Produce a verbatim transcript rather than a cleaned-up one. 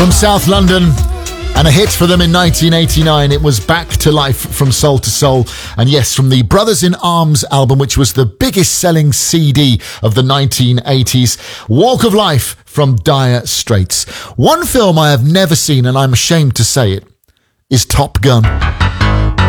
From South London, and a hit for them in nineteen eighty-nine. It was Back to Life from Soul to Soul. And yes, from the Brothers in Arms album, which was the biggest selling C D of the nineteen eighties. Walk of Life from Dire Straits. One film I have never seen, and I'm ashamed to say it, is Top Gun.